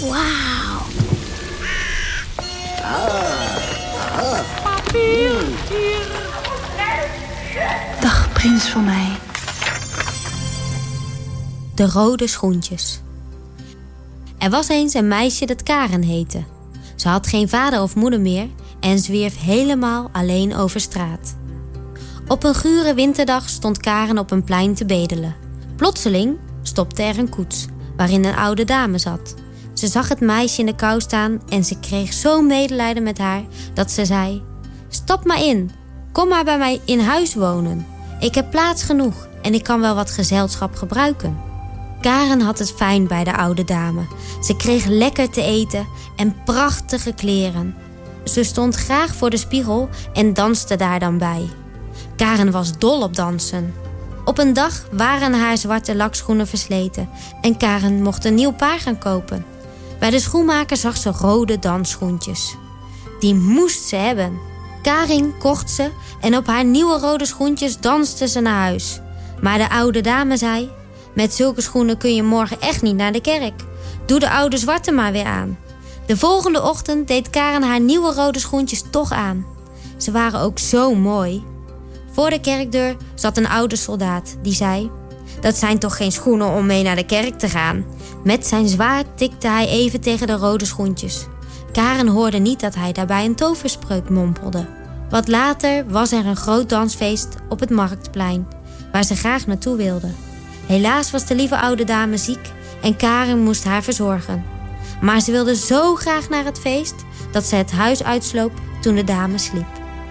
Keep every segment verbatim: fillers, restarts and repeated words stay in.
Wauw. Papier, hier. Dag, prins van mij. De rode schoentjes. Er was eens een meisje dat Karen heette. Ze had geen vader of moeder meer en zwierf helemaal alleen over straat. Op een gure winterdag stond Karen op een plein te bedelen. Plotseling stopte er een koets waarin een oude dame zat. Ze zag het meisje in de kou staan en ze kreeg zo'n medelijden met haar dat ze zei: "Stap maar in, kom maar bij mij in huis wonen. Ik heb plaats genoeg en ik kan wel wat gezelschap gebruiken." Karen had het fijn bij de oude dame. Ze kreeg lekker te eten en prachtige kleren. Ze stond graag voor de spiegel en danste daar dan bij. Karen was dol op dansen. Op een dag waren haar zwarte lakschoenen versleten en Karen mocht een nieuw paar gaan kopen. Bij de schoenmaker zag ze rode dansschoentjes. Die moest ze hebben. Karin kocht ze en op haar nieuwe rode schoentjes danste ze naar huis. Maar de oude dame zei: "Met zulke schoenen kun je morgen echt niet naar de kerk. Doe de oude zwarte maar weer aan." De volgende ochtend deed Karen haar nieuwe rode schoentjes toch aan. Ze waren ook zo mooi. Voor de kerkdeur zat een oude soldaat die zei: "Dat zijn toch geen schoenen om mee naar de kerk te gaan?" Met zijn zwaard tikte hij even tegen de rode schoentjes. Karen hoorde niet dat hij daarbij een toverspreuk mompelde. Wat later was er een groot dansfeest op het marktplein, waar ze graag naartoe wilde. Helaas was de lieve oude dame ziek en Karen moest haar verzorgen. Maar ze wilde zo graag naar het feest dat ze het huis uitsloop toen de dame sliep.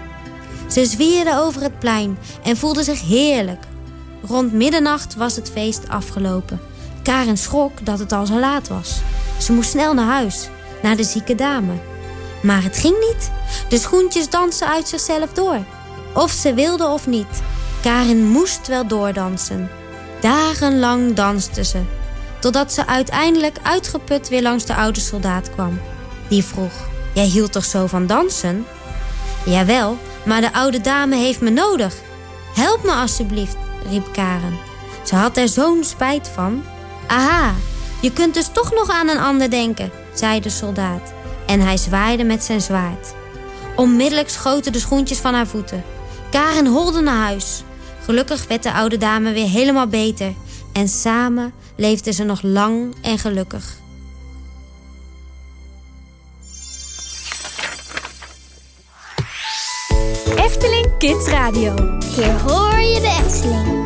Ze zwierde over het plein en voelde zich heerlijk. Rond middernacht was het feest afgelopen. Karen schrok dat het al zo laat was. Ze moest snel naar huis, naar de zieke dame. Maar het ging niet. De schoentjes dansten uit zichzelf door. Of ze wilde of niet. Karen moest wel doordansen. Dagenlang danste ze, totdat ze uiteindelijk uitgeput weer langs de oude soldaat kwam. Die vroeg: "Jij hield toch zo van dansen?" "Jawel, maar de oude dame heeft me nodig. Help me alsjeblieft," riep Karen. Ze had er zo'n spijt van. "Aha, je kunt dus toch nog aan een ander denken," zei de soldaat. En hij zwaaide met zijn zwaard. Onmiddellijk schoten de schoentjes van haar voeten. Karen holde naar huis. Gelukkig werd de oude dame weer helemaal beter. En samen leefden ze nog lang en gelukkig. Efteling Kids Radio. Hier hoor je de Efteling.